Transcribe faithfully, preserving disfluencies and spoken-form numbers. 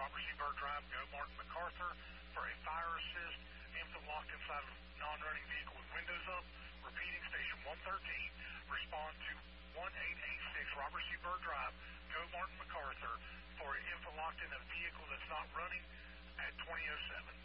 Robert C. Byrd Drive, go Martin MacArthur for a fire assist. Infant locked inside a non-running vehicle with windows up. Repeating, station one thirteen. Respond to one eight eight six Robert C. Byrd Drive, go Martin MacArthur for an infant locked in a vehicle that's not running at twenty oh seven.